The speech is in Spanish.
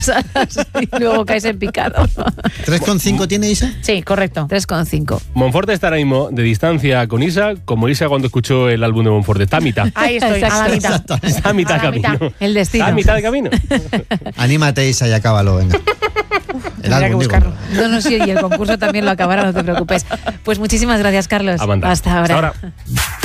y luego caes en picado. 3,5 tiene Isa. Sí, correcto, 3,5. Monforte está ahora mismo de distancia con Isa, como Isa cuando escuchó el álbum de Monforte. Está a mitad. Ahí estoy, a la mitad. Está a mitad de camino. El destino. Está a mitad de camino. Anímate, Isa, y acábalo, venga. Tendría que buscarlo. No, sí, y el concurso también lo acabará, no te preocupes. Pues muchísimas gracias, Carlos. A mandar. Hasta ahora. Hasta ahora.